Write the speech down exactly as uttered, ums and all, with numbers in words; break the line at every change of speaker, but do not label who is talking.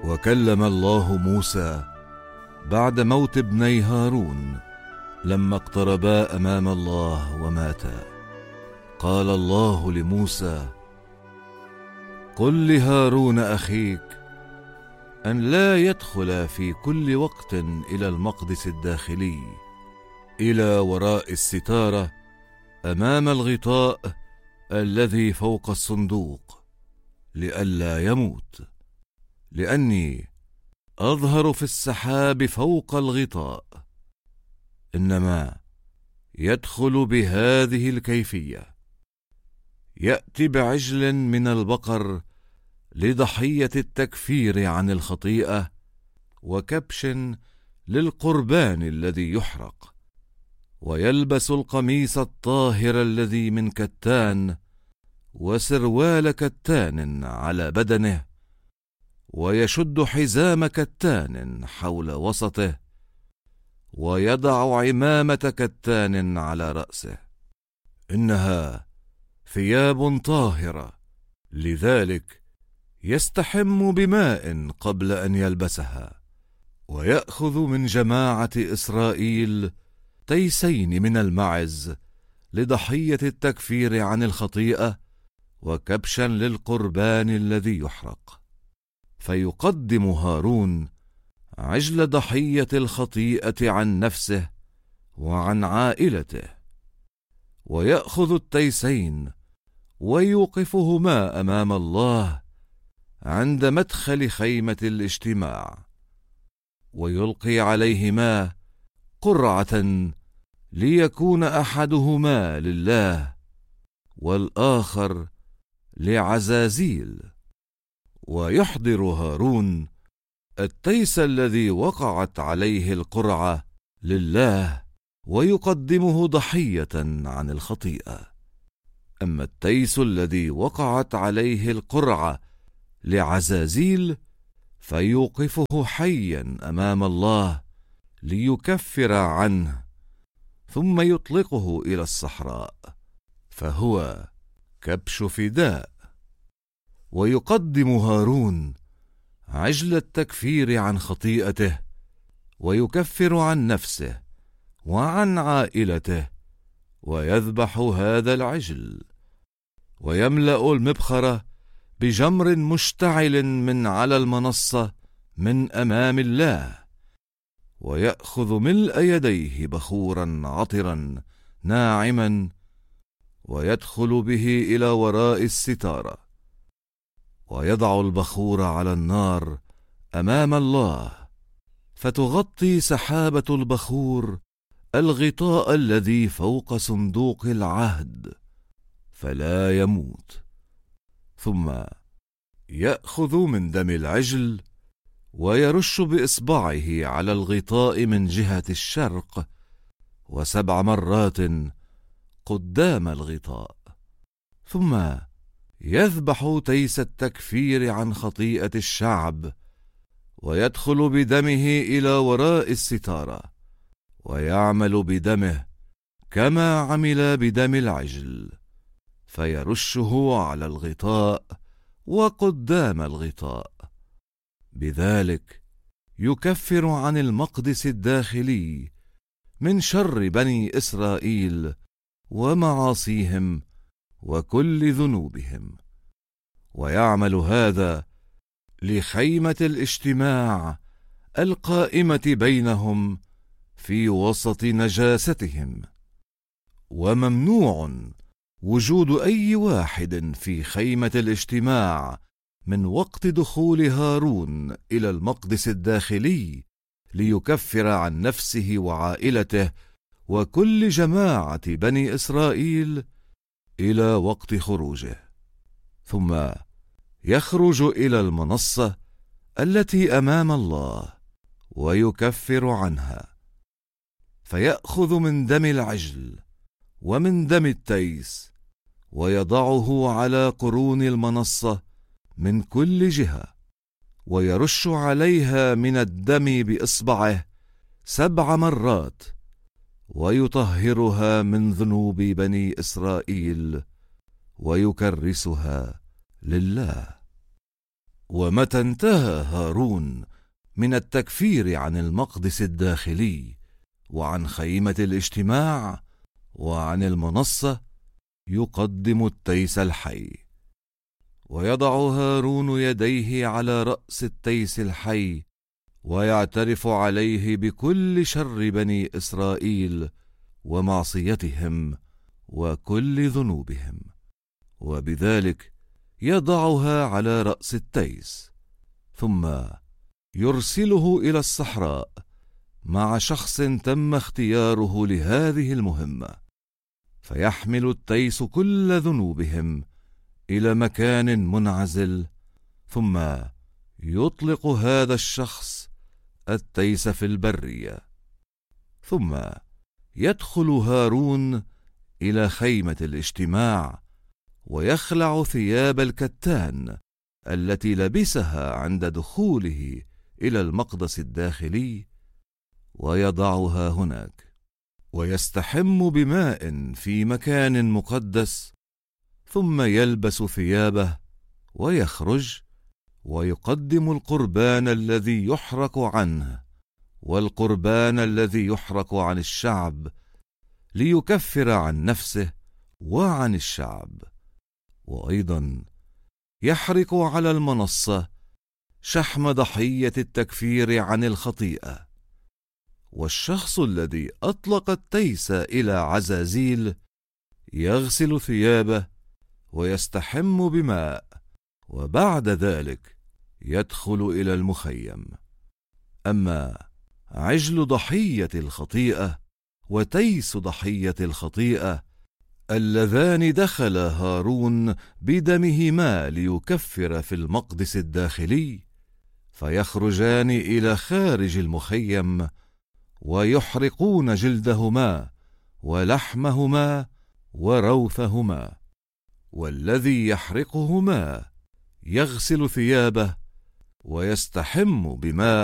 وكلم الله موسى بعد موت ابني هارون لما اقتربا أمام الله وماتا. قال الله لموسى: قل لهارون أخيك أن لا يدخل في كل وقت إلى المقدس الداخلي إلى وراء الستارة أمام الغطاء الذي فوق الصندوق، لئلا يموت، لأني أظهر في السحاب فوق الغطاء، إنما يدخل بهذه الكيفية: يأتي بعجل من البقر لضحية التكفير عن الخطيئة، وكبش للقربان الذي يحرق، ويلبس القميص الطاهر الذي من كتان، وسروال كتان على بدنه، ويشد حزام كتان حول وسطه، ويضع عمامة كتان على رأسه. إنها ثياب طاهرة، لذلك يستحم بماء قبل أن يلبسها. ويأخذ من جماعة إسرائيل تيسين من المعز لضحية التكفير عن الخطيئة، وكبشا للقربان الذي يحرق. فيقدم هارون عجل ضحية الخطيئة عن نفسه وعن عائلته، ويأخذ التيسين ويوقفهما أمام الله عند مدخل خيمة الاجتماع، ويلقي عليهما قرعة ليكون أحدهما لله والآخر لعزازيل. ويحضر هارون التيس الذي وقعت عليه القرعة لله، ويقدمه ضحية عن الخطيئة. أما التيس الذي وقعت عليه القرعة لعزازيل فيوقفه حيا أمام الله ليكفر عنه، ثم يطلقه إلى الصحراء، فهو كبش فداء. ويقدم هارون عجل التكفير عن خطيئته، ويكفر عن نفسه وعن عائلته، ويذبح هذا العجل، ويملأ المبخرة بجمر مشتعل من على المنصة من أمام الله، ويأخذ ملء يديه بخورا عطرا ناعما، ويدخل به إلى وراء الستارة، ويضع البخور على النار أمام الله، فتغطي سحابة البخور الغطاء الذي فوق صندوق العهد، فلا يموت. ثم يأخذ من دم العجل ويرش بإصبعه على الغطاء من جهة الشرق، وسبع مرات قدام الغطاء، ثم يذبح تيس التكفير عن خطيئة الشعب، ويدخل بدمه إلى وراء الستارة، ويعمل بدمه كما عمل بدم العجل، فيرشه على الغطاء وقدام الغطاء. بذلك يكفر عن المقدس الداخلي من شر بني إسرائيل ومعاصيهم وكل ذنوبهم. ويعمل هذا لخيمة الاجتماع القائمة بينهم في وسط نجاستهم. وممنوع وجود أي واحد في خيمة الاجتماع من وقت دخول هارون إلى المقدس الداخلي ليكفر عن نفسه وعائلته وكل جماعة بني إسرائيل إلى وقت خروجه، ثم يخرج إلى المنصة التي أمام الله ويكفر عنها، فيأخذ من دم العجل ومن دم التيس ويضعه على قرون المنصة من كل جهة، ويرش عليها من الدم بإصبعه سبع مرات، ويطهرها من ذنوب بني إسرائيل ويكرسها لله. ومتى انتهى هارون من التكفير عن المقدس الداخلي وعن خيمة الاجتماع وعن المنصة، يقدم التيس الحي، ويضع هارون يديه على رأس التيس الحي، ويعترف عليه بكل شر بني إسرائيل ومعصيتهم وكل ذنوبهم، وبذلك يضعها على رأس التيس، ثم يرسله إلى الصحراء مع شخص تم اختياره لهذه المهمة، فيحمل التيس كل ذنوبهم إلى مكان منعزل، ثم يطلق هذا الشخص التيس في البرية، ثم يدخل هارون إلى خيمة الاجتماع ويخلع ثياب الكتان التي لبسها عند دخوله إلى المقدس الداخلي، ويضعها هناك، ويستحم بماء في مكان مقدس، ثم يلبس ثيابه ويخرج، ويقدم القربان الذي يحرق عنه والقربان الذي يحرق عن الشعب، ليكفر عن نفسه وعن الشعب، وأيضا يحرق على المنصة شحم ضحية التكفير عن الخطيئة. والشخص الذي أطلق التيس إلى عزازيل يغسل ثيابه ويستحم بماء، وبعد ذلك يدخل إلى المخيم. أما عجل ضحية الخطيئة وتيس ضحية الخطيئة اللذان دخل هارون بدمهما ليكفر في المقدس الداخلي، فيخرجان إلى خارج المخيم ويحرقون جلدهما ولحمهما وروثهما، والذي يحرقهما يغسل ثيابه ويستحم بماء